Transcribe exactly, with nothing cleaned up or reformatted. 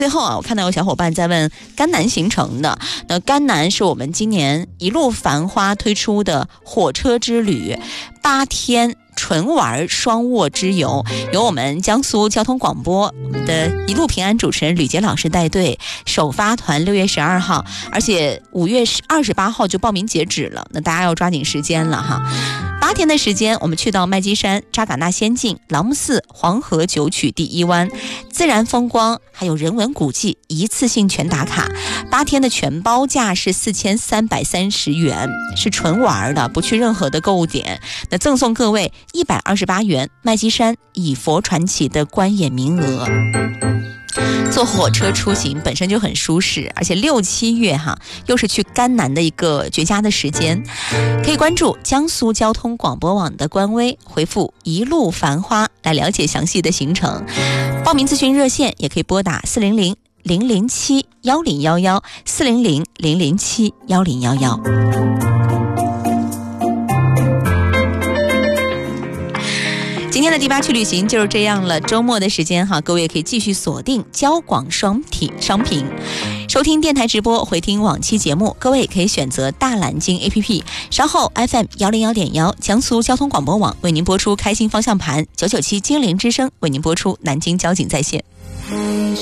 最后啊，我看到有小伙伴在问甘南行程的。那甘南是我们今年一路繁花推出的火车之旅，八天纯玩双卧之游，由我们江苏交通广播的一路平安主持人吕杰老师带队，首发团六月十二号，而且五月二十八号就报名截止了，那大家要抓紧时间了哈。八天的时间，我们去到麦积山、扎尕那仙境、朗木寺、黄河九曲第一湾，自然风光还有人文古迹一次性全打卡。八天的全包价是四千三百三十元，是纯玩的，不去任何的购物点。那赠送各位一百二十八元麦积山以佛传奇的观演名额。坐火车出行本身就很舒适，而且六七月哈又是去甘南的一个绝佳的时间，可以关注江苏交通广播网的官微，回复一路繁花来了解详细的行程。报名咨询热线也可以拨打四零零零零七幺零幺幺四零零零零七幺零幺幺。今天的第八区旅行就是这样了，周末的时间哈，各位也可以继续锁定交广双体商品，收听电台直播，回听往期节目。各位也可以选择大蓝鲸 A P P， 稍后 F M 幺零幺点幺江苏交通广播网为您播出开心方向盘，九九七精灵之声为您播出南京交警在线。